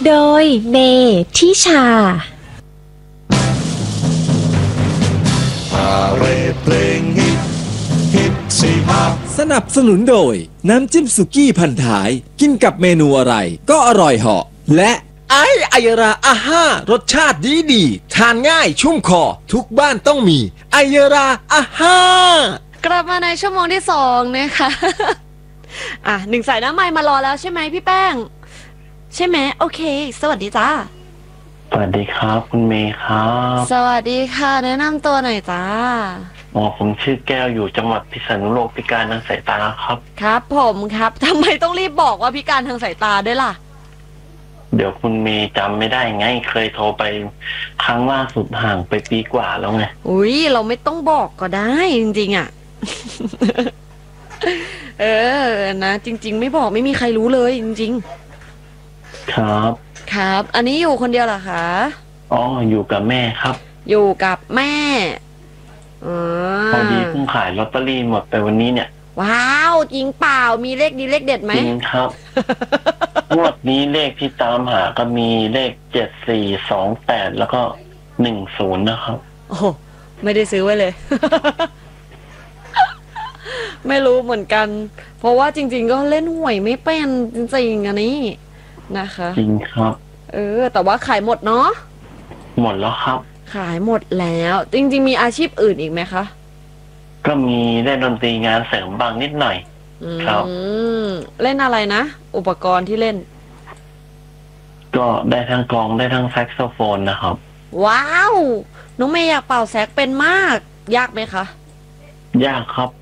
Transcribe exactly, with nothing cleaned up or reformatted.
โดยเมทิชาพาเรดเพลงฮิตฮิตสี่ภาคสนับสนุนโดยน้ำจิ้มสุกี้พันท้ายกินกับเมนูอะไรก็อร่อยเหาะและไอไอยราอาห้ารสชาติดีดีทานง่ายชุ่มคอทุกบ้านต้องมีไอยราอาห้ากลับมาในชั่วโมงที่สองนะคะอ่ะหนึ่งสายน้ำไมค์มารอแล้วใช่ไหมพี่แป้งใช่ไหมโอเคสวัสดีจ้าสวัสดีครับคุณเมย์ครับสวัสดีค่ะแนะนำตัวหน่อยจ้าอ๋อผมชื่อแก้วอยู่จังหวัดพิษณุโลกพิการทางสายตาครับครับผมครับทำไมต้องรีบบอกว่าพิการทางสายตาด้วยล่ะเดี๋ยวคุณเมย์จำไม่ได้ไงเคยโทรไปครั้งล่าสุดห่างไปปีกว่าแล้วไงอุ้ยเราไม่ต้องบอกก็ได้จริงๆอ่ะ เออนะจริงๆไม่บอกไม่มีใครรู้เลยจริงๆครับครับอันนี้อยู่คนเดียวเหรอคะอ๋ออยู่กับแม่ครับอยู่กับแม่พอดีเพิ่งขายลอตเตอรี่หมดไปวันนี้เนี่ยว้าวจริงเปล่ามีเลขดีเลขเด็ดไหมจริงครับงวดนี้เลขที่ตามหาก็มีเลขเจ็ดสี่สองแปดแล้วก็หนึ่งศูนย์นะครับโอ้ไม่ได้ซื้อไว้เลย ไม่รู้เหมือนกันเพราะว่าจริงๆก็เล่นหวยไม่เป็นจริงๆอันนี้นะคะจริงครับเออแต่ว่าขายหมดเนาะหมดแล้วครับขายหมดแล้วจริงๆมีอาชีพอื่นอีกไหมคะก็มีเล่นดนตรีงานเสริมบางนิดหน่อยครับเล่นอะไรนะอุปกรณ์ที่เล่นก็ได้ทั้งกลองได้ทั้งแซกโซโฟนนะครับว้าวน้องเมย์อยากเป่าแซกเป็นมากยากไหมคะยากครับ